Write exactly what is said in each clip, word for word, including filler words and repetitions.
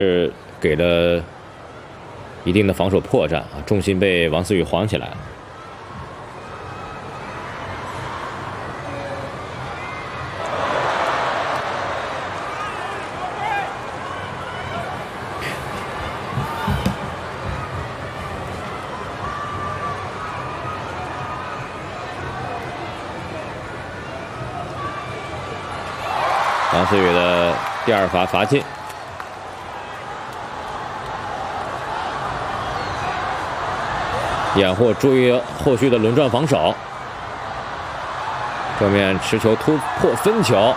是给了一定的防守破绽啊，重心被王思雨晃起来了。王思雨的第二罚罚进。 掩护，注意后续的轮转防守。正面持球突破分球，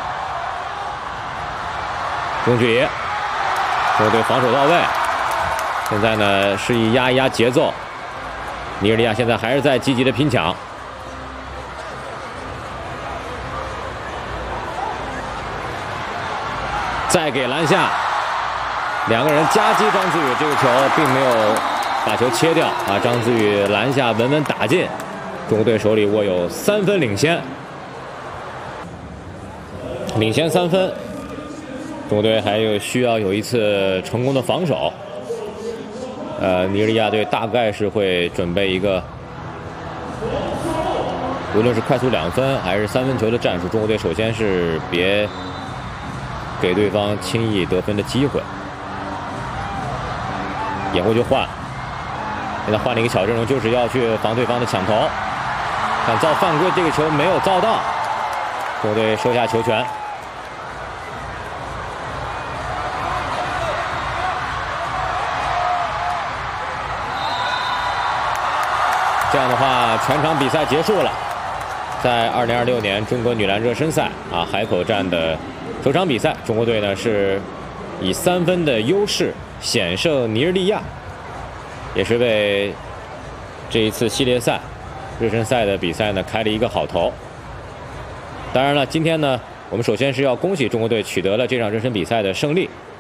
中距离，中国队防守到位。现在呢，示意压一压节奏。尼日利亚现在还是在积极的拼抢。再给篮下，两个人夹击张子宇，这个球并没有 把球切掉啊！张子宇篮下稳稳打进，中国队手里握有三分领先，领先三分。中国队还有需要有一次成功的防守。呃，尼日利亚队大概是会准备一个，无论是快速两分还是三分球的战术，中国队首先是别给对方轻易得分的机会。掩护就换。 现在换了一个小阵容，就是要去防对方的抢投。想造犯规，这个球没有造到，中国队收下球权。这样的话，全场比赛结束了。在二零二六年中国女篮热身赛啊海口站的首场比赛，中国队呢是以三分的优势险胜尼日利亚。 也是为这一次系列赛、热身赛的比赛呢开了一个好头。当然了，今天呢，我们首先是要恭喜中国队取得了这场热身比赛的胜利。